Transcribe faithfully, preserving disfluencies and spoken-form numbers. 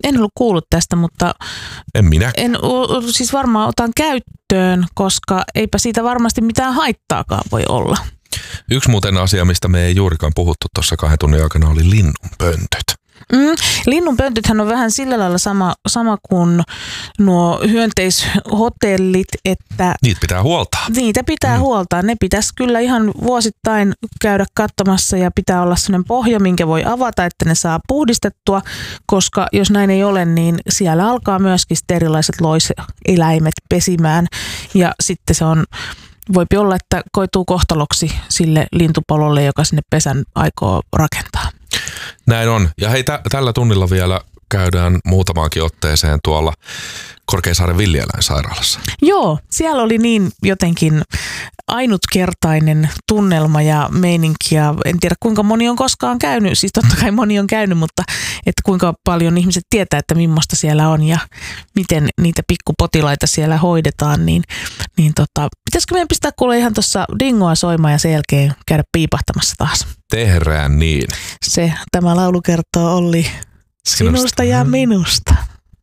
En ollut kuullut tästä, mutta en minä. En siis varmaan otan käyttöön, koska eipä siitä varmasti mitään haittaakaan voi olla. Yksi muuten asia, mistä me ei juurikaan puhuttu tuossa kahden tunnin aikana, oli linnunpöntöt. Mm, linnunpöntöthän on vähän sillä lailla sama, sama kuin nuo hyönteishotellit, että niitä pitää huoltaa. Niitä pitää mm. huoltaa. Ne pitäisi kyllä ihan vuosittain käydä katsomassa ja pitää olla sellainen pohja, minkä voi avata, että ne saa puhdistettua, koska jos näin ei ole, niin siellä alkaa myöskin erilaiset loiseläimet pesimään ja sitten se on voipi olla, että koituu kohtaloksi sille lintupololle, joka sinne pesän aikoo rakentaa. Näin on. Ja hei, tä- tällä tunnilla vielä käydään muutamaankin otteeseen tuolla Korkeasaaren villieläinsairaalassa. Joo, siellä oli niin jotenkin ainutkertainen tunnelma ja meininki ja en tiedä kuinka moni on koskaan käynyt, siis totta kai moni on käynyt, mutta että kuinka paljon ihmiset tietää, että millaista siellä on ja miten niitä pikkupotilaita siellä hoidetaan, niin, niin tota, pitäisikö meidän pistää kuule ihan tuossa dingoa soimaan ja sen jälkeen käydä piipahtamassa taas? Tehdään niin. Se, tämä laulu kertoo Olli sinusta ja minusta.